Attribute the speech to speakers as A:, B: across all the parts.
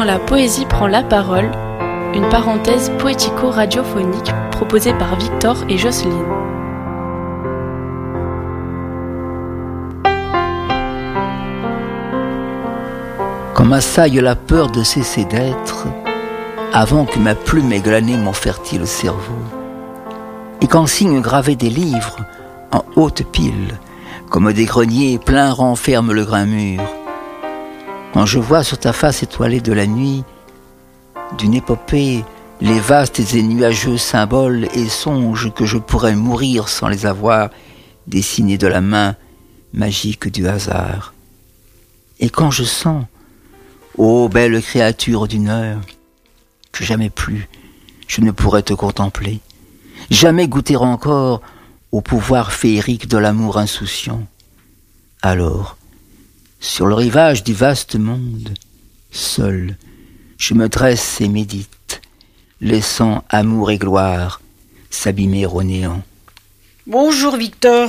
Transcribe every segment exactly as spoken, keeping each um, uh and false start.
A: quand la poésie prend la parole, une parenthèse poético-radiophonique proposée par Victor et Jocelyne.
B: Quand m'assaille la peur de cesser d'être, avant que ma plume ait glané mon fertile cerveau, et qu'en signe gravé des livres, en haute pile, comme des greniers pleins renferment le grain mûr, quand je vois sur ta face étoilée de la nuit, d'une épopée, les vastes et nuageux symboles et songe que je pourrais mourir sans les avoir dessinés de la main magique du hasard. Et quand je sens, ô belle créature d'une heure, que jamais plus je ne pourrai te contempler, jamais goûter encore au pouvoir féerique de l'amour insouciant. Alors, sur le rivage du vaste monde, seul, je me dresse et médite, laissant amour et gloire s'abîmer au néant.
C: Bonjour Victor,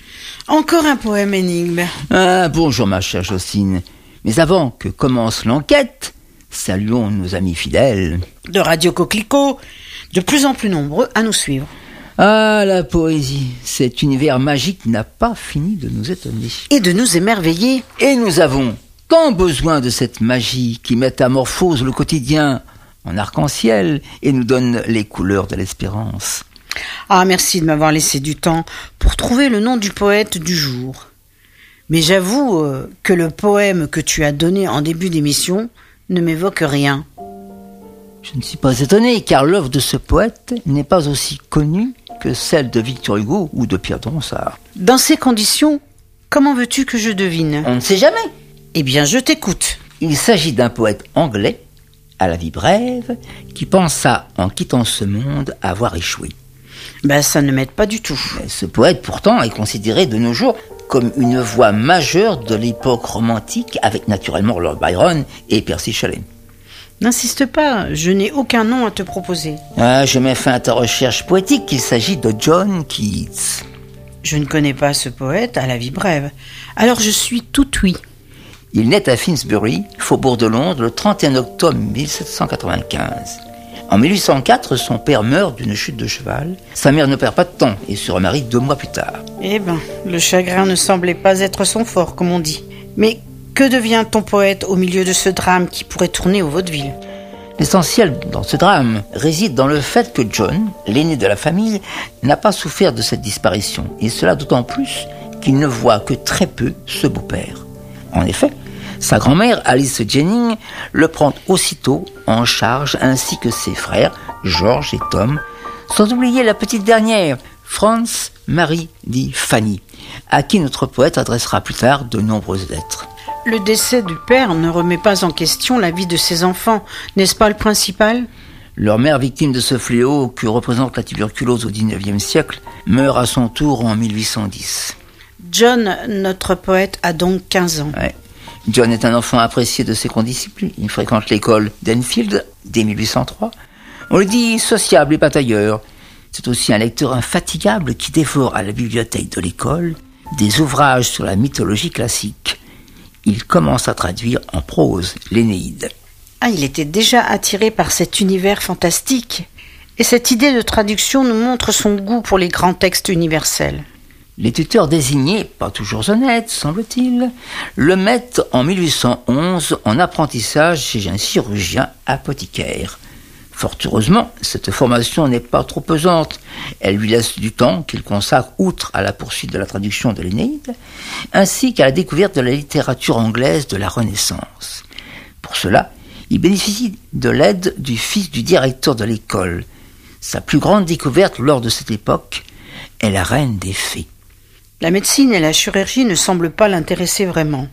C: encore un poème énigme.
B: Ah, bonjour ma chère Jocelyne. Mais avant que commence l'enquête, saluons nos amis fidèles
C: de Radio Coquelicot, de plus en plus nombreux à nous suivre.
B: Ah, la poésie, cet univers magique n'a pas fini de nous étonner.
C: Et de nous émerveiller.
B: Et nous avons tant besoin de cette magie qui métamorphose le quotidien en arc-en-ciel et nous donne les couleurs de l'espérance.
C: Ah, merci de m'avoir laissé du temps pour trouver le nom du poète du jour. Mais j'avoue euh, que le poème que tu as donné en début d'émission ne m'évoque rien.
B: Je ne suis pas étonné, car l'œuvre de ce poète n'est pas aussi connue que celle de Victor Hugo ou de Pierre de Ronsard.
C: Dans ces conditions, comment veux-tu que je devine ?
B: On ne sait jamais.
C: Eh bien, je t'écoute.
B: Il s'agit d'un poète anglais, à la vie brève, qui pensa, en quittant ce monde, avoir échoué.
C: Ben, ça ne m'aide pas du tout.
B: Mais ce poète, pourtant, est considéré de nos jours comme une voix majeure de l'époque romantique, avec naturellement Lord Byron et Percy Shelley.
C: N'insiste pas, je n'ai aucun nom à te proposer.
B: Ah, je mets fin à ta recherche poétique, il s'agit de John Keats.
C: Je ne connais pas ce poète à la vie brève, alors je suis tout oui.
B: Il naît à Finsbury, faubourg de Londres, le trente et un octobre mille sept cent quatre-vingt-quinze. En mille huit cent quatre, son père meurt d'une chute de cheval. Sa mère ne perd pas de temps et se remarie deux mois plus tard.
C: Eh ben, le chagrin ne semblait pas être son fort, comme on dit. Mais que devient ton poète au milieu de ce drame qui pourrait tourner au vaudeville ?
B: L'essentiel dans ce drame réside dans le fait que John, l'aîné de la famille, n'a pas souffert de cette disparition. Et cela d'autant plus qu'il ne voit que très peu ce beau-père. En effet, sa grand-mère, Alice Jennings, le prend aussitôt en charge, ainsi que ses frères, George et Tom, sans oublier la petite dernière, Frances Marie dit Fanny, à qui notre poète adressera plus tard de nombreuses lettres.
C: Le décès du père ne remet pas en question la vie de ses enfants, n'est-ce pas le principal ?
B: Leur mère, victime de ce fléau que représente la tuberculose au dix-neuvième siècle, meurt à son tour en mille huit cent dix.
C: John, notre poète, a donc quinze ans.
B: Ouais. John est un enfant apprécié de ses condisciples. Il fréquente l'école d'Enfield dès mille huit cent trois. On le dit sociable et batailleur. C'est aussi un lecteur infatigable qui dévore à la bibliothèque de l'école des ouvrages sur la mythologie classique. Il commence à traduire en prose l'Énéide.
C: Ah, il était déjà attiré par cet univers fantastique. Et cette idée de traduction nous montre son goût pour les grands textes universels.
B: Les tuteurs désignés, pas toujours honnêtes, semble-t-il, le mettent en mille huit cent onze en apprentissage chez un chirurgien apothicaire. Fort heureusement, cette formation n'est pas trop pesante. Elle lui laisse du temps qu'il consacre outre à la poursuite de la traduction de l'Énéide, ainsi qu'à la découverte de la littérature anglaise de la Renaissance. Pour cela, il bénéficie de l'aide du fils du directeur de l'école. Sa plus grande découverte lors de cette époque est la reine des fées.
C: La médecine et la chirurgie ne semblent pas l'intéresser vraiment.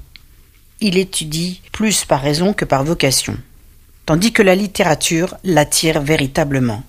C: Il étudie plus par raison que par vocation, tandis que la littérature l'attire véritablement.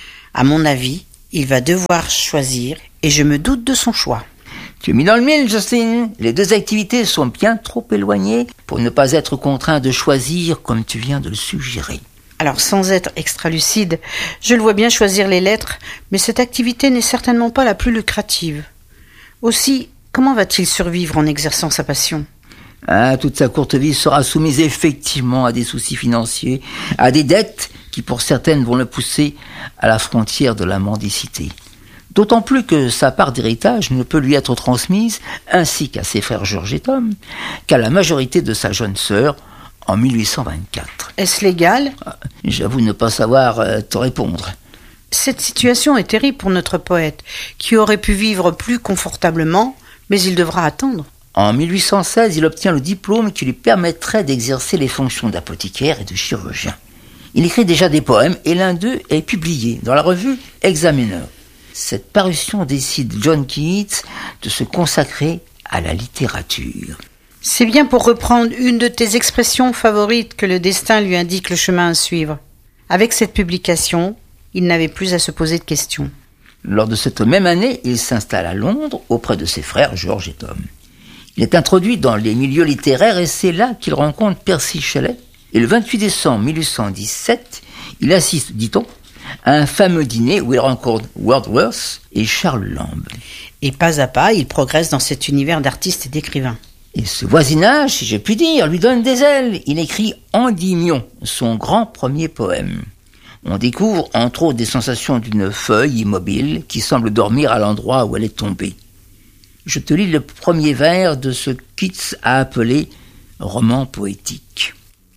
C: À mon avis, il va devoir choisir, et je me doute de son choix.
B: Tu es mis dans le mille, Jocelyne. Les deux activités sont bien trop éloignées pour ne pas être contraint de choisir comme tu viens de le suggérer.
C: Alors, sans être extra-lucide, je le vois bien choisir les lettres, mais cette activité n'est certainement pas la plus lucrative. Aussi, comment va-t-il survivre en exerçant sa passion ?
B: Ah, toute sa courte vie sera soumise effectivement à des soucis financiers, à des dettes qui pour certaines vont le pousser à la frontière de la mendicité. D'autant plus que sa part d'héritage ne peut lui être transmise, ainsi qu'à ses frères Georges et Tom, qu'à la majorité de sa jeune sœur en mille huit cent vingt-quatre.
C: Est-ce légal ?
B: J'avoue ne pas savoir euh, te répondre.
C: Cette situation est terrible pour notre poète, qui aurait pu vivre plus confortablement, mais il devra attendre.
B: En mille huit cent seize, il obtient le diplôme qui lui permettrait d'exercer les fonctions d'apothicaire et de chirurgien. Il écrit déjà des poèmes et l'un d'eux est publié dans la revue Examiner. Cette parution décide John Keats de se consacrer à la littérature.
C: C'est bien pour reprendre une de tes expressions favorites que le destin lui indique le chemin à suivre. Avec cette publication, il n'avait plus à se poser de questions.
B: Lors de cette même année, il s'installe à Londres auprès de ses frères Georges et Tom. Il est introduit dans les milieux littéraires et c'est là qu'il rencontre Percy Shelley. Et le vingt-huit décembre mille huit cent dix-sept, il assiste, dit-on, à un fameux dîner où il rencontre Wordsworth et Charles Lamb.
C: Et pas à pas, il progresse dans cet univers d'artistes et d'écrivains.
B: Et ce voisinage, si j'ai pu dire, lui donne des ailes. Il écrit Endymion, son grand premier poème. On découvre entre autres des sensations d'une feuille immobile qui semble dormir à l'endroit où elle est tombée. Je te lis le premier vers de ce Keats a appelé roman poétique.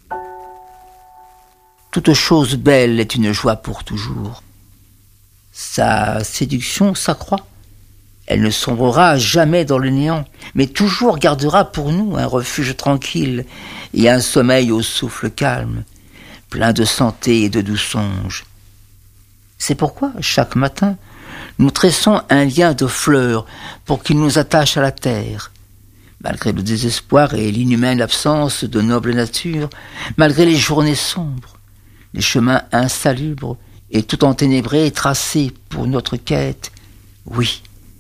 B: Toute chose belle est une joie pour toujours. Sa séduction s'accroît. Elle ne sombrera jamais dans le néant, mais toujours gardera pour nous un refuge tranquille et un sommeil au souffle calme, plein de santé et de doux songes. C'est pourquoi, chaque matin, nous tressons un lien de fleurs pour qu'il nous attache à la terre. Malgré le désespoir et l'inhumaine absence de noble nature, malgré les journées sombres, les chemins insalubres et tout enténébrés tracés pour notre quête, oui,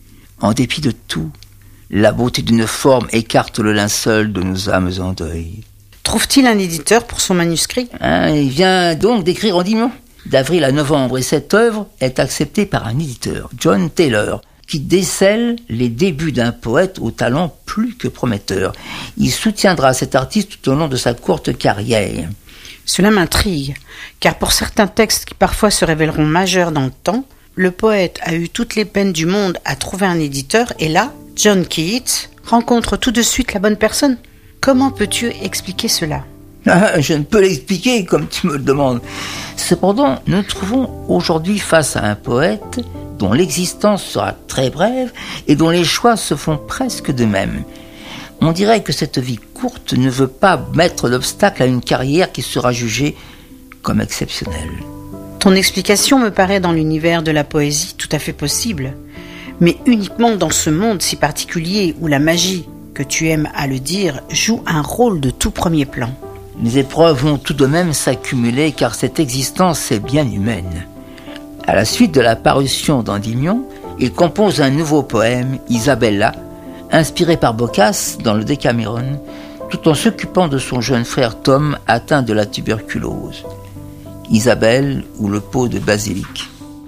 B: en dépit de tout, la beauté d'une forme écarte le linceul de nos âmes en deuil.
C: Trouve-t-il un éditeur pour son manuscrit ?
B: Hein, il vient donc d'écrire Endymion, d'avril à novembre, et cette œuvre est acceptée par un éditeur, John Taylor, qui décèle les débuts d'un poète au talent plus que prometteur. Il soutiendra cet artiste tout au long de sa courte carrière.
C: Cela m'intrigue, car pour certains textes qui parfois se révéleront majeurs dans le temps, le poète a eu toutes les peines du monde à trouver un éditeur, et là, John Keats rencontre tout de suite la bonne personne. Comment peux-tu expliquer cela ?
B: Ah, je ne peux l'expliquer comme tu me le demandes. Cependant, nous nous trouvons aujourd'hui face à un poète dont l'existence sera très brève et dont les choix se font presque de même. On dirait que cette vie courte ne veut pas mettre d'obstacle à une carrière qui sera jugée comme exceptionnelle.
C: Ton explication me paraît dans l'univers de la poésie tout à fait possible, mais uniquement dans ce monde si particulier où la magie, que tu aimes à le dire, joue un rôle de tout premier plan.
B: Les épreuves vont tout de même s'accumuler car cette existence est bien humaine. À la suite de la parution d'Endymion, il compose un nouveau poème, Isabella, inspiré par Boccace dans le Décameron, tout en s'occupant de son jeune frère Tom atteint de la tuberculose. Isabelle ou le pot de basilic.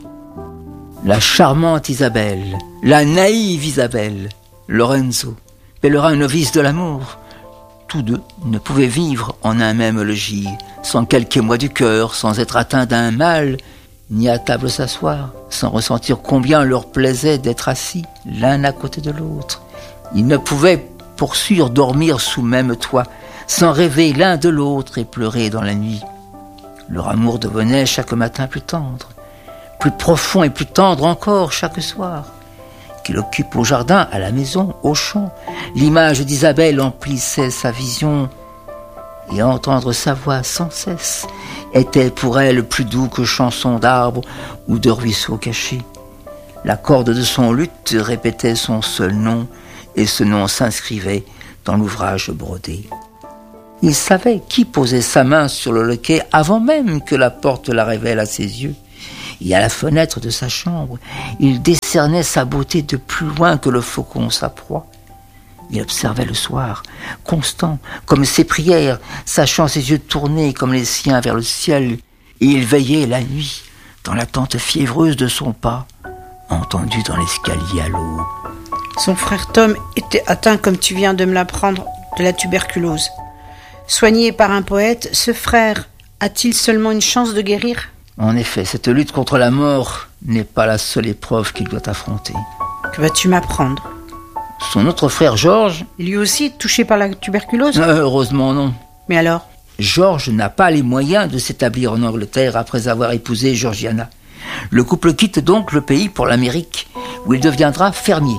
B: La charmante Isabelle, la naïve Isabelle, Lorenzo, pèlerin novice de l'amour, tous deux ne pouvaient vivre en un même logis, sans quelque émoi du cœur, sans être atteints d'un mal, ni à table s'asseoir, sans ressentir combien leur plaisait d'être assis l'un à côté de l'autre. Ils ne pouvaient, pour sûr, dormir sous même toit, sans rêver l'un de l'autre et pleurer dans la nuit. Leur amour devenait chaque matin plus tendre, plus profond et plus tendre encore chaque soir. Qu'il occupe au jardin, à la maison, au champ, l'image d'Isabelle emplissait sa vision, et entendre sa voix sans cesse était pour elle plus doux que chanson d'arbres ou de ruisseaux cachés. La corde de son luth répétait son seul nom, et ce nom s'inscrivait dans l'ouvrage brodé. Il savait qui posait sa main sur le loquet avant même que la porte la révèle à ses yeux. Et à la fenêtre de sa chambre, il décernait sa beauté de plus loin que le faucon sa proie. Il observait le soir, constant, comme ses prières, sachant ses yeux tournés comme les siens vers le ciel, et il veillait la nuit, dans l'attente fiévreuse de son pas, entendu dans l'escalier à l'eau.
C: Son frère Tom était atteint comme tu viens de me l'apprendre. de la tuberculose. Soigné par un poète, ce frère a-t-il seulement une chance de guérir ?
B: En effet, cette lutte contre la mort n'est pas la seule épreuve qu'il doit affronter.
C: Que vas-tu m'apprendre ?
B: Son autre frère George...
C: Lui aussi touché par la tuberculose ?
B: euh, Heureusement non.
C: Mais alors ?
B: George n'a pas les moyens de s'établir en Angleterre après avoir épousé Georgiana. Le couple quitte donc le pays pour l'Amérique, où il deviendra fermier.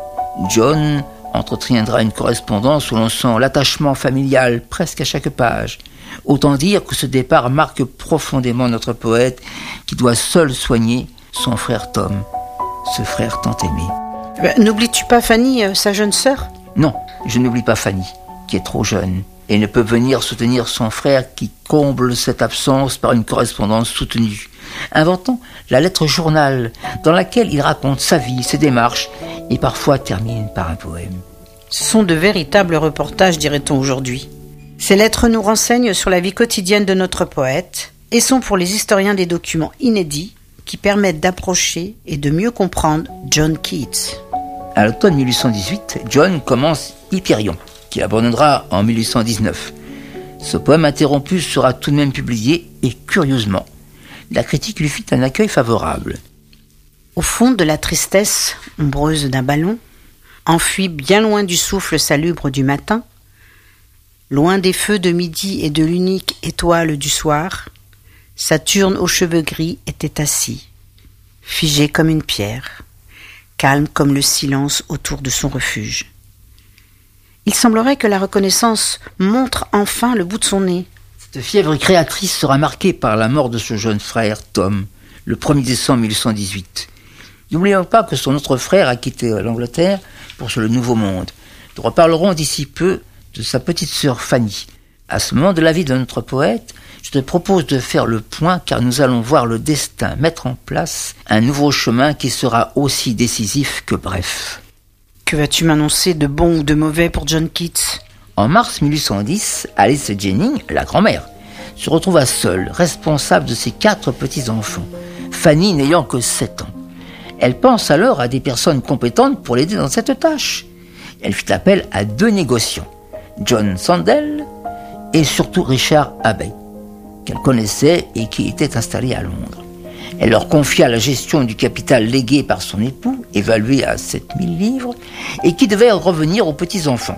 B: John entretiendra une correspondance où l'on sent l'attachement familial presque à chaque page. Autant dire que ce départ marque profondément notre poète qui doit seul soigner son frère Tom, ce frère tant aimé.
C: Ben, n'oublies-tu pas Fanny, sa jeune sœur ?
B: Non, je n'oublie pas Fanny, qui est trop jeune et ne peut venir soutenir son frère qui comble cette absence par une correspondance soutenue, inventant la lettre journal dans laquelle il raconte sa vie, ses démarches et parfois termine par un poème.
C: Ce sont de véritables reportages, dirait-on aujourd'hui. Ces lettres nous renseignent sur la vie quotidienne de notre poète et sont pour les historiens des documents inédits qui permettent d'approcher et de mieux comprendre John Keats.
B: À l'automne mille huit cent dix-huit, John commence Hyperion, qu'il abandonnera en mille huit cent dix-neuf. Ce poème interrompu sera tout de même publié et, curieusement, la critique lui fit un accueil favorable.
C: Au fond de la tristesse ombreuse d'un ballon, enfui bien loin du souffle salubre du matin, loin des feux de midi et de l'unique étoile du soir, Saturne aux cheveux gris était assis, figé comme une pierre, calme comme le silence autour de son refuge. Il semblerait que la reconnaissance montre enfin le bout de son nez.
B: Cette fièvre créatrice sera marquée par la mort de son jeune frère, Tom, le premier décembre mille huit cent dix-huit. N'oublions pas que son autre frère a quitté l'Angleterre pour le Nouveau Monde. Nous reparlerons d'ici peu de sa petite sœur Fanny. À ce moment de la vie de notre poète, je te propose de faire le point car nous allons voir le destin mettre en place un nouveau chemin qui sera aussi décisif que bref.
C: Que vas-tu m'annoncer de bon ou de mauvais pour John Keats ?
B: En mars mille huit cent dix, Alice Jennings, la grand-mère, se retrouva seule, responsable de ses quatre petits-enfants, Fanny n'ayant que sept ans. Elle pense alors à des personnes compétentes pour l'aider dans cette tâche. Elle fit appel à deux négociants, John Sandel et surtout Richard Abbey, qu'elle connaissait et qui était installé à Londres. Elle leur confia la gestion du capital légué par son époux, évalué à sept mille livres, et qui devait revenir aux petits-enfants.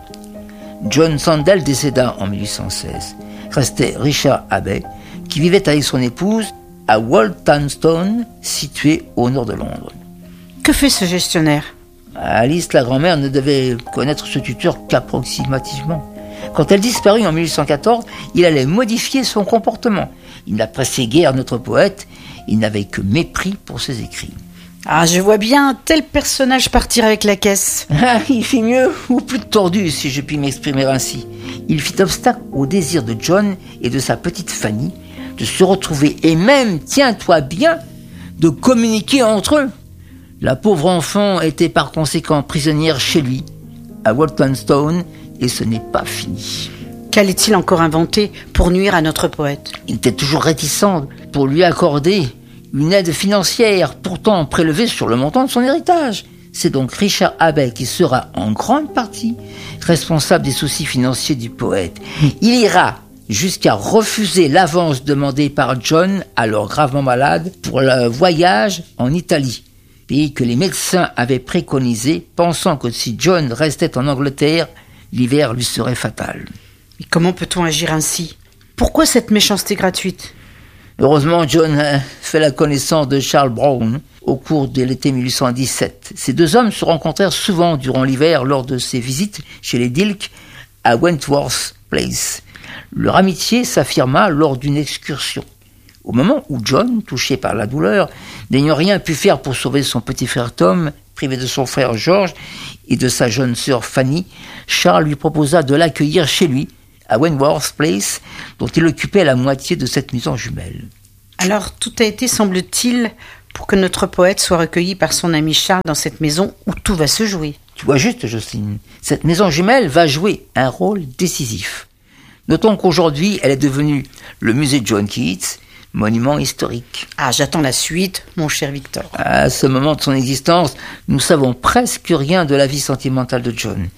B: John Sandel décéda en mille huit cent seize. Restait Richard Abbey, qui vivait avec son épouse à Walthamstow, situé au nord de Londres.
C: Que fait ce gestionnaire ?
B: Alice, la grand-mère, ne devait connaître ce tuteur qu'approximativement. Quand elle disparut en mille huit cent quatorze, il allait modifier son comportement. Il n'appréciait guère notre poète, il n'avait que mépris pour ses écrits.
C: Ah, je vois bien un tel personnage partir avec la caisse.
B: Ah, il fit mieux, ou plus tordu, si je puis m'exprimer ainsi. Il fit obstacle au désir de John et de sa petite Fanny de se retrouver et même, tiens-toi bien, de communiquer entre eux. La pauvre enfant était par conséquent prisonnière chez lui, à Walthamstow, et ce n'est pas fini.
C: Qu'allait-il encore inventer pour nuire à notre poète ?
B: Il était toujours réticent pour lui accorder une aide financière, pourtant prélevée sur le montant de son héritage. C'est donc Richard Abbey qui sera en grande partie responsable des soucis financiers du poète. Il ira jusqu'à refuser l'avance demandée par John, alors gravement malade, pour le voyage en Italie, pays que les médecins avaient préconisé, pensant que si John restait en Angleterre, l'hiver lui serait fatal.
C: Mais comment peut-on agir ainsi ? Pourquoi cette méchanceté gratuite ?
B: Heureusement, John a fait la connaissance de Charles Brown au cours de l'été mille huit cent dix-sept. Ces deux hommes se rencontrèrent souvent durant l'hiver lors de ses visites chez les Dilke à Wentworth Place. Leur amitié s'affirma lors d'une excursion. Au moment où John, touché par la douleur, n'ayant rien pu faire pour sauver son petit frère Tom, privé de son frère George et de sa jeune sœur Fanny, Charles lui proposa de l'accueillir chez lui, à Wentworth Place, dont il occupait la moitié de cette maison jumelle.
C: Alors tout a été, semble-t-il, pour que notre poète soit recueilli par son ami Charles dans cette maison où tout va se jouer.
B: Tu vois juste, Jocelyne, cette maison jumelle va jouer un rôle décisif. Notons qu'aujourd'hui, elle est devenue le musée John Keats, monument historique.
C: Ah, j'attends la suite, mon cher Victor.
B: À ce moment de son existence, nous savons presque rien de la vie sentimentale de John.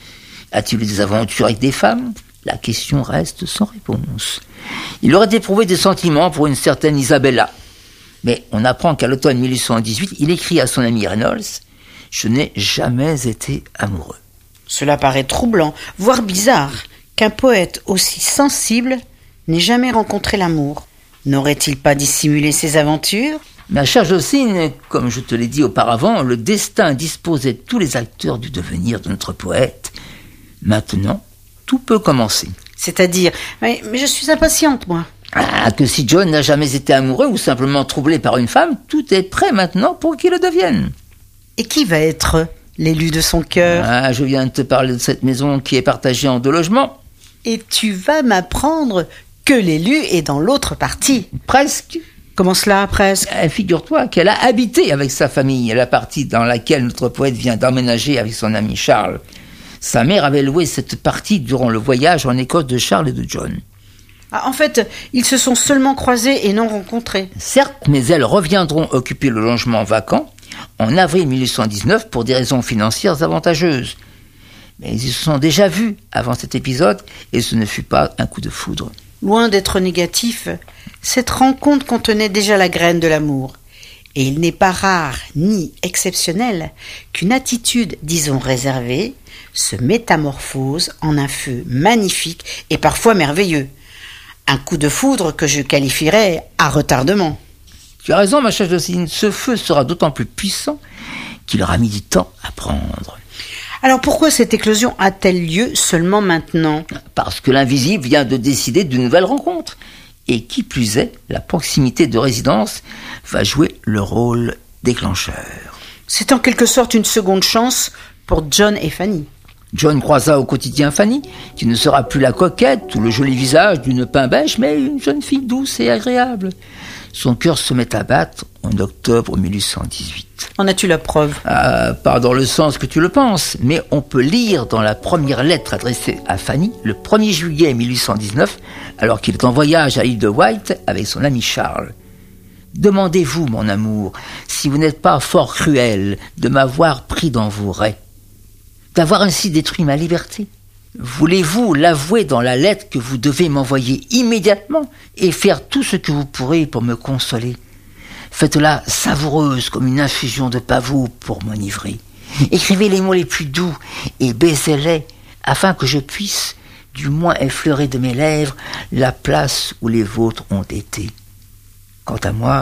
B: A-t-il eu des aventures avec des femmes ? La question reste sans réponse. Il aurait éprouvé des sentiments pour une certaine Isabella. Mais on apprend qu'à l'automne mille huit cent dix-huit, il écrit à son ami Reynolds « Je n'ai jamais été amoureux ».
C: Cela paraît troublant, voire bizarre, qu'un poète aussi sensible n'ait jamais rencontré l'amour. N'aurait-il pas dissimulé ses aventures ?
B: Mais à cher Jocelyne, comme je te l'ai dit auparavant, le destin disposait tous les acteurs du devenir de notre poète. Maintenant, tout peut commencer.
C: C'est-à-dire, mais, mais je suis impatiente, moi.
B: Ah, que si John n'a jamais été amoureux ou simplement troublé par une femme, tout est prêt maintenant pour qu'il le devienne.
C: Et qui va être l'élu de son cœur ?
B: Ah, je viens de te parler de cette maison qui est partagée en deux logements.
C: Et tu vas m'apprendre que l'élu est dans l'autre partie.
B: Presque.
C: Comment cela, presque ?
B: Eh, figure-toi qu'elle a habité avec sa famille, la partie dans laquelle notre poète vient d'emménager avec son ami Charles. Sa mère avait loué cette partie durant le voyage en Écosse de Charles et de John.
C: Ah, en fait, ils se sont seulement croisés et non rencontrés.
B: Certes, mais elles reviendront occuper le logement vacant en avril mille huit cent dix-neuf pour des raisons financières avantageuses. Mais ils se sont déjà vus avant cet épisode et ce ne fut pas un coup de foudre.
C: Loin d'être négatif, cette rencontre contenait déjà la graine de l'amour. Et il n'est pas rare ni exceptionnel qu'une attitude, disons réservée, se métamorphose en un feu magnifique et parfois merveilleux. Un coup de foudre que je qualifierais à retardement.
B: Tu as raison, ma chère Jocelyne, ce feu sera d'autant plus puissant qu'il aura mis du temps à prendre.
C: Alors pourquoi cette éclosion a-t-elle lieu seulement maintenant ?
B: Parce que l'invisible vient de décider d'une nouvelle rencontre. Et qui plus est, la proximité de résidence va jouer le rôle déclencheur.
C: C'est en quelque sorte une seconde chance pour John et Fanny.
B: John croisa au quotidien Fanny, qui ne sera plus la coquette ou le joli visage d'une pain-bêche, mais une jeune fille douce et agréable. Son cœur se met à battre en octobre mille huit cent dix-huit.
C: En as-tu la preuve ?
B: Ah, pas dans le sens que tu le penses, mais on peut lire dans la première lettre adressée à Fanny le premier juillet mille huit cent dix-neuf, alors qu'il est en voyage à l'île de Wight avec son ami Charles. « Demandez-vous, mon amour, si vous n'êtes pas fort cruel de m'avoir pris dans vos rets, d'avoir ainsi détruit ma liberté. Voulez-vous l'avouer dans la lettre que vous devez m'envoyer immédiatement et faire tout ce que vous pourrez pour me consoler ? Faites-la savoureuse comme une infusion de pavot pour m'enivrer. Écrivez les mots les plus doux et baisez-les afin que je puisse du moins effleurer de mes lèvres la place où les vôtres ont été. Quant à moi,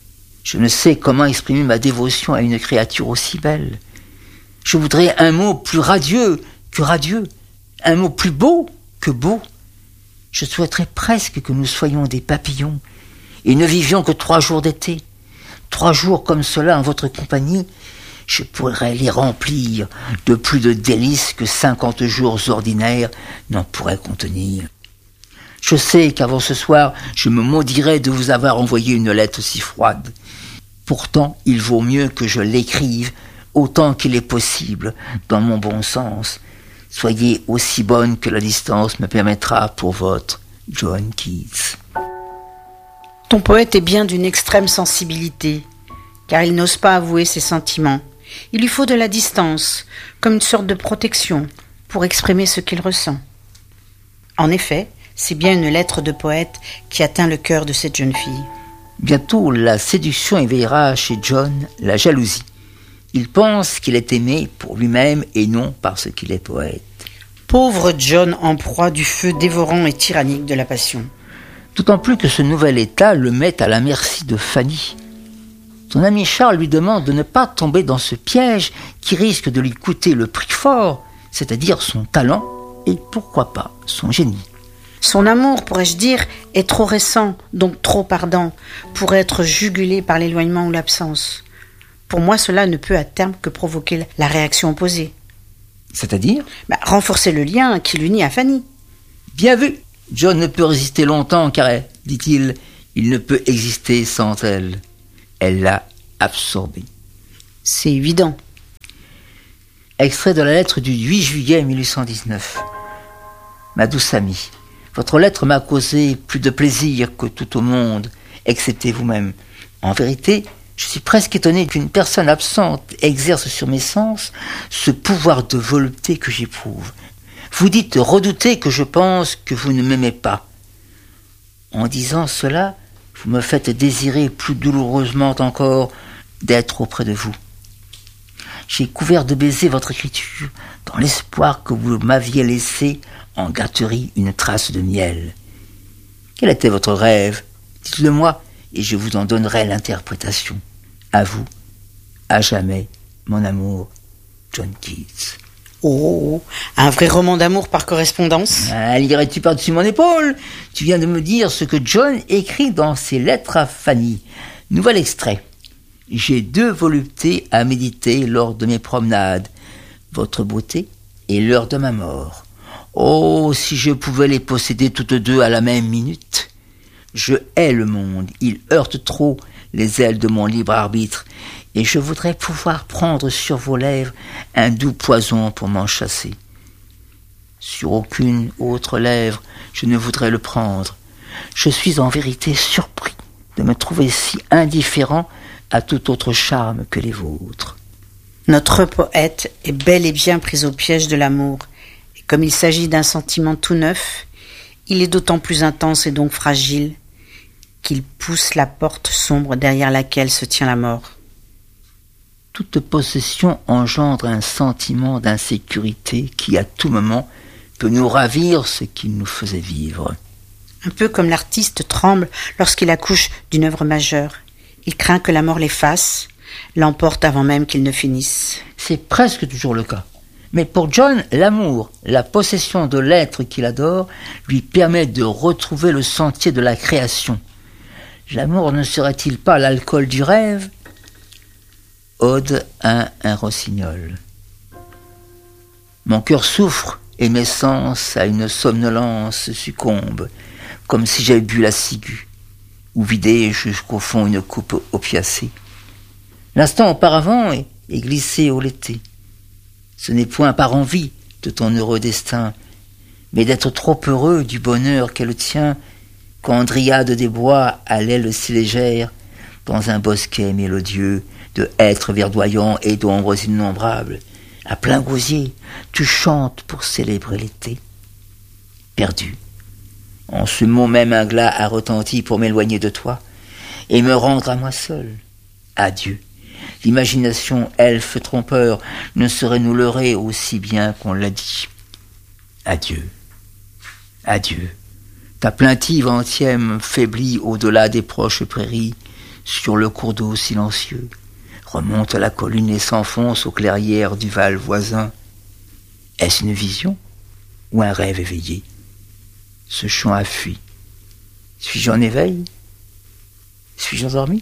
B: je ne sais comment exprimer ma dévotion à une créature aussi belle. Je voudrais un mot plus radieux que radieux, un mot plus beau que beau. Je souhaiterais presque que nous soyons des papillons et ne vivions que trois jours d'été. Trois jours comme cela en votre compagnie, je pourrais les remplir de plus de délices que cinquante jours ordinaires n'en pourraient contenir. Je sais qu'avant ce soir, je me maudirais de vous avoir envoyé une lettre si froide. Pourtant, il vaut mieux que je l'écrive autant qu'il est possible, dans mon bon sens. Soyez aussi bonne que la distance me permettra pour votre John Keats.
C: Ton poète est bien d'une extrême sensibilité, car il n'ose pas avouer ses sentiments. Il lui faut de la distance, comme une sorte de protection, pour exprimer ce qu'il ressent. En effet, c'est bien une lettre de poète qui atteint le cœur de cette jeune fille.
B: Bientôt, la séduction éveillera chez John la jalousie. Il pense qu'il est aimé pour lui-même et non parce qu'il est poète.
C: Pauvre John en proie du feu dévorant et tyrannique de la passion.
B: D'autant plus que ce nouvel état le met à la merci de Fanny. Son ami Charles lui demande de ne pas tomber dans ce piège qui risque de lui coûter le prix fort, c'est-à-dire son talent et pourquoi pas son génie.
C: Son amour, pourrais-je dire, est trop récent, donc trop ardent, pour être jugulé par l'éloignement ou l'absence. Pour moi, cela ne peut à terme que provoquer la réaction opposée.
B: C'est-à-dire ?
C: bah, Renforcer le lien qui l'unit à Fanny.
B: Bien vu. John ne peut résister longtemps car, dit-il, il ne peut exister sans elle. Elle l'a absorbé.
C: C'est évident.
B: Extrait de la lettre du huit juillet mille huit cent dix-neuf. Ma douce amie, votre lettre m'a causé plus de plaisir que tout au monde, excepté vous-même. En vérité, je suis presque étonné qu'une personne absente exerce sur mes sens ce pouvoir de volupté que j'éprouve. Vous dites redouter que je pense que vous ne m'aimez pas. En disant cela, vous me faites désirer plus douloureusement encore d'être auprès de vous. J'ai couvert de baisers votre écriture, dans l'espoir que vous m'aviez laissé en gâterie une trace de miel. Quel était votre rêve? Dites-le moi, et je vous en donnerai l'interprétation. À vous, à jamais, mon amour, John Keats.
C: Oh, un vrai roman d'amour par correspondance?
B: Ah, lirais-tu par-dessus mon épaule? Tu viens de me dire ce que John écrit dans ses lettres à Fanny. Nouvel extrait. J'ai deux voluptés à méditer lors de mes promenades, votre beauté et l'heure de ma mort. Oh, si je pouvais les posséder toutes deux à la même minute. Je hais le monde, il heurte trop les ailes de mon libre arbitre, et je voudrais pouvoir prendre sur vos lèvres un doux poison pour m'en chasser. Sur aucune autre lèvre je ne voudrais le prendre. Je suis en vérité surpris de me trouver si indifférent à tout autre charme que les vôtres.
C: Notre poète est bel et bien pris au piège de l'amour, et comme il s'agit d'un sentiment tout neuf, il est d'autant plus intense et donc fragile qu'il pousse la porte sombre derrière laquelle se tient la mort.
B: Toute possession engendre un sentiment d'insécurité qui, à tout moment, peut nous ravir ce qu'il nous faisait vivre.
C: Un peu comme l'artiste tremble lorsqu'il accouche d'une œuvre majeure. Il craint que la mort l'efface, l'emporte avant même qu'il ne finisse.
B: C'est presque toujours le cas. Mais pour John, l'amour, la possession de l'être qu'il adore, lui permet de retrouver le sentier de la création. L'amour ne serait-il pas l'alcool du rêve? Ode à un rossignol. Mon cœur souffre et mes sens à une somnolence succombent, comme si j'avais bu la ciguë, ou vidé jusqu'au fond une coupe opiacée. L'instant auparavant est, est glissé au l'été. Ce n'est point par envie de ton heureux destin, mais d'être trop heureux du bonheur qu'elle tient, quand dryade des bois à l'aile si légère, dans un bosquet mélodieux, de hêtres verdoyants et d'ombres innombrables, à plein gosier, tu chantes pour célébrer l'été. Perdu, en ce mot même un glas a retenti pour m'éloigner de toi, et me rendre à moi seul. Adieu. L'imagination, elfe trompeur, ne saurait nous leurrer aussi bien qu'on l'a dit. Adieu. Adieu. Ta plaintive antième faiblit au-delà des proches prairies, sur le cours d'eau silencieux, remonte à la colline et s'enfonce aux clairières du val voisin. Est-ce une vision ou un rêve éveillé? Ce chant a fui. Suis-je en éveil? Suis-je endormi?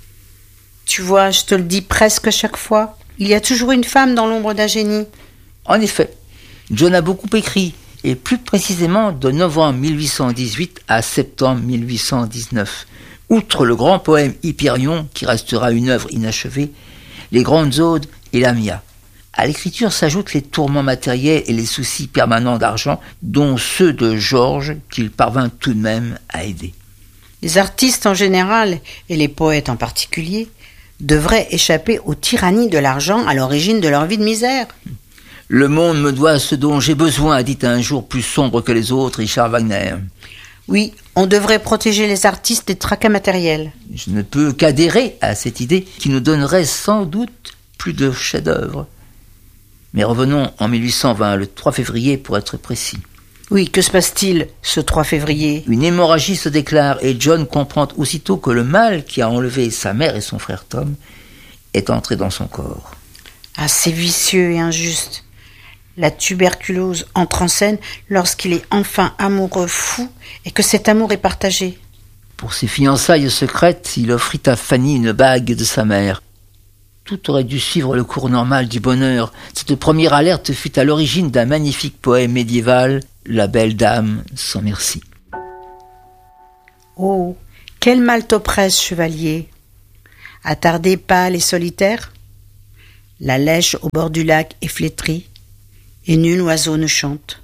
C: Tu vois, je te le dis presque chaque fois, il y a toujours une femme dans l'ombre d'un génie.
B: En effet, John a beaucoup écrit, et plus précisément de novembre mille huit cent dix-huit à septembre mille huit cent dix-neuf. Outre le grand poème Hyperion, qui restera une œuvre inachevée, les grandes odes et la Mia. À l'écriture s'ajoutent les tourments matériels et les soucis permanents d'argent, dont ceux de Georges, qu'il parvint tout de même à aider.
C: Les artistes en général, et les poètes en particulier, devraient échapper aux tyrannies de l'argent à l'origine de leur vie de misère.
B: Le monde me doit ce dont j'ai besoin, a dit un jour plus sombre que les autres Richard Wagner.
C: Oui, on devrait protéger les artistes des tracas matériels.
B: Je ne peux qu'adhérer à cette idée qui nous donnerait sans doute plus de chefs-d'œuvre. Mais revenons en mille huit cent vingt, le trois février pour être précis.
C: Oui, que se passe-t-il ce trois février?
B: Une hémorragie se déclare et John comprend aussitôt que le mal qui a enlevé sa mère et son frère Tom est entré dans son corps.
C: Ah, c'est vicieux et injuste. La tuberculose entre en scène lorsqu'il est enfin amoureux fou et que cet amour est partagé.
B: Pour ses fiançailles secrètes, il offrit à Fanny une bague de sa mère. Tout aurait dû suivre le cours normal du bonheur. Cette première alerte fut à l'origine d'un magnifique poème médiéval, La belle dame sans merci.
C: Oh, quel mal t'oppresse, chevalier! Attardé, pâle et solitaire, la lèche au bord du lac est flétrie, et nul oiseau ne chante.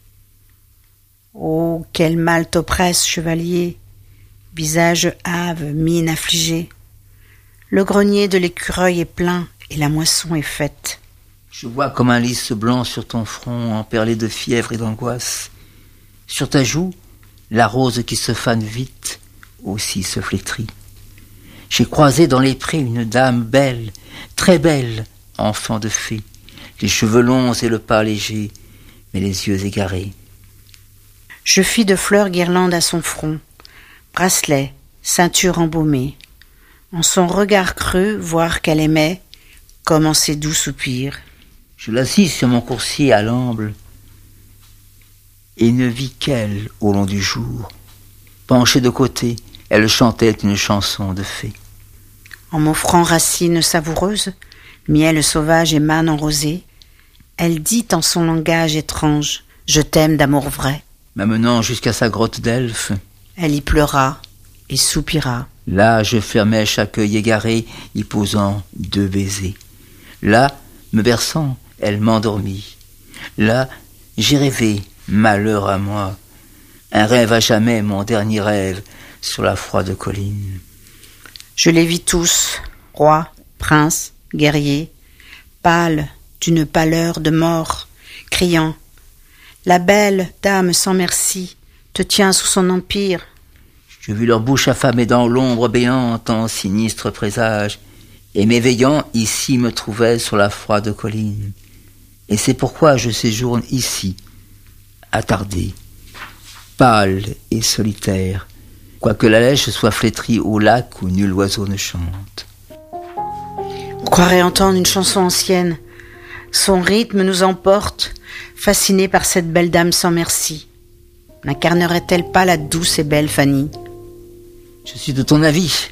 C: Oh, quel mal t'oppresse, chevalier! Visage hâve, mine affligée. Le grenier de l'écureuil est plein, et la moisson est faite.
B: Je vois comme un lys blanc sur ton front, emperlé de fièvre et d'angoisse. Sur ta joue, la rose qui se fane vite, aussi se flétrit. J'ai croisé dans les prés une dame belle, très belle, enfant de fée, les cheveux longs et le pas léger, mais les yeux égarés.
C: Je fis de fleurs guirlandes à son front, bracelet, ceinture embaumée. En son regard creux, voir qu'elle aimait, comme en ses doux soupirs.
B: Je l'assis sur mon coursier à l'amble, et ne vis qu'elle au long du jour. Penchée de côté, elle chantait une chanson de fée.
C: En m'offrant racines savoureuses, miel sauvage et manne en rosée, elle dit en son langage étrange, « Je t'aime d'amour vrai ».
B: M'amenant jusqu'à sa grotte d'elfe,
C: elle y pleura et soupira.
B: Là, je fermais chaque œil égaré, y posant deux baisers. Là, me berçant, elle m'endormit. Là, j'ai rêvé, malheur à moi, un rêve à jamais, mon dernier rêve, sur la froide colline.
C: Je les vis tous, rois, princes, guerriers, pâles d'une pâleur de mort, criant « La belle dame sans merci te tient sous son empire ».
B: Je vis leur bouche affamée dans l'ombre béante en sinistre présage, et m'éveillant, ici me trouvais sur la froide colline. Et c'est pourquoi je séjourne ici, attardé, pâle et solitaire, quoique la lèche soit flétrie au lac où nul oiseau ne chante.
C: On croirait entendre une chanson ancienne. Son rythme nous emporte, fascinés par cette belle dame sans merci. N'incarnerait-elle pas la douce et belle Fanny ?
B: Je suis de ton avis.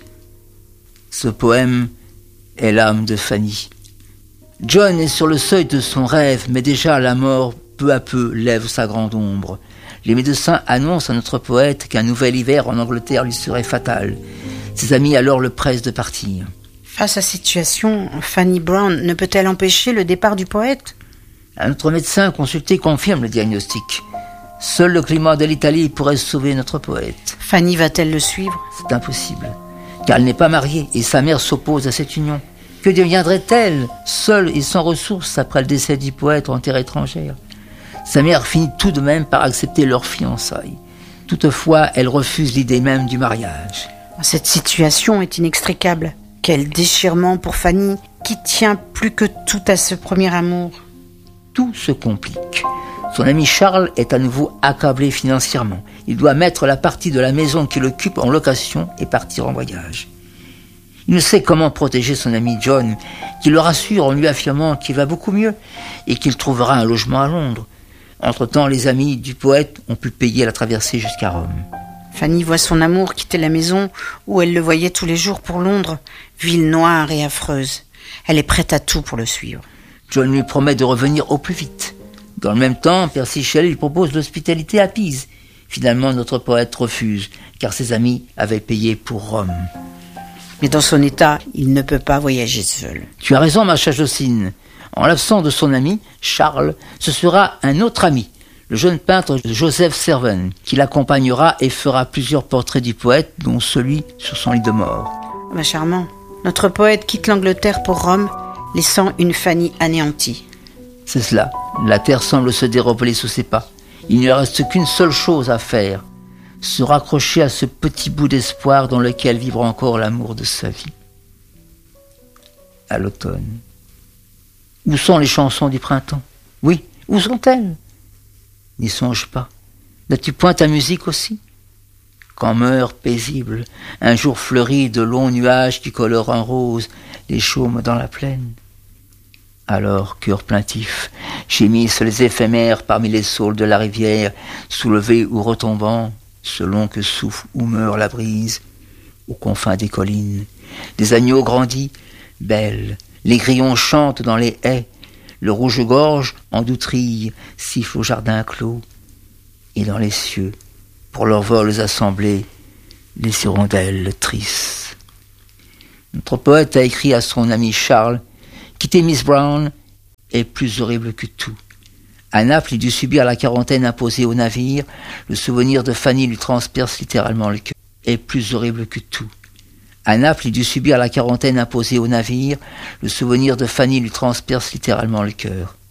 B: Ce poème est l'âme de Fanny. John est sur le seuil de son rêve, mais déjà la mort, peu à peu, lève sa grande ombre. Les médecins annoncent à notre poète qu'un nouvel hiver en Angleterre lui serait fatal. Ses amis alors le pressent de partir.
C: Face à cette situation, Fanny Brown ne peut-elle empêcher le départ du poète ?
B: Un autre médecin consulté confirme le diagnostic. Seul le climat de l'Italie pourrait sauver notre poète.
C: Fanny va-t-elle le suivre ?
B: C'est impossible, car elle n'est pas mariée et sa mère s'oppose à cette union. Que deviendrait-elle, seule et sans ressources, après le décès du poète en terre étrangère ? Sa mère finit tout de même par accepter leur fiançailles. Toutefois, elle refuse l'idée même du mariage.
C: Cette situation est inextricable. Quel déchirement pour Fanny, qui tient plus que tout à ce premier amour.
B: Tout se complique. Son ami Charles est à nouveau accablé financièrement. Il doit mettre la partie de la maison qu'il occupe en location et partir en voyage. Il ne sait comment protéger son ami John, qui le rassure en lui affirmant qu'il va beaucoup mieux et qu'il trouvera un logement à Londres. Entre-temps, les amis du poète ont pu payer la traversée jusqu'à Rome.
C: Fanny voit son amour quitter la maison où elle le voyait tous les jours pour Londres, ville noire et affreuse. Elle est prête à tout pour le suivre.
B: John lui promet de revenir au plus vite. Dans le même temps, Percy Shelley lui propose l'hospitalité à Pise. Finalement, notre poète refuse, car ses amis avaient payé pour Rome.
C: Mais dans son état, il ne peut pas voyager seul.
B: Tu as raison, ma chère Jocelyne. En l'absence de son ami, Charles, ce sera un autre ami, le jeune peintre Joseph Servan, qui l'accompagnera et fera plusieurs portraits du poète, dont celui sur son lit de mort.
C: Ma charmant, notre poète quitte l'Angleterre pour Rome, laissant une Fanny anéantie.
B: C'est cela. La terre semble se dérobeler sous ses pas. Il ne reste qu'une seule chose à faire, se raccrocher à ce petit bout d'espoir dans lequel vivra encore l'amour de sa vie. À l'automne. Où sont les chansons du printemps ? Oui, où sont-elles ? N'y songe pas. N'as-tu point ta musique aussi ? Quand meurt paisible un jour fleuri de longs nuages qui colorent en rose les chaumes dans la plaine. Alors, cœur plaintif, gémissent les éphémères parmi les saules de la rivière, soulevés ou retombant, selon que souffle ou meurt la brise, aux confins des collines. Des agneaux grandis, belles, les grillons chantent dans les haies, le rouge-gorge en doutrille siffle au jardin clos, et dans les cieux, pour leurs vols assemblés, les hirondelles tristes. Notre poète a écrit à son ami Charles: quitter Miss Brown est plus horrible que tout. À Naples, il dut subir la quarantaine imposée au navire. Le souvenir de Fanny lui transperce littéralement le cœur. Est plus horrible que tout. À Naples, il dut subir la quarantaine imposée au navire. Le souvenir de Fanny lui transperce littéralement le cœur.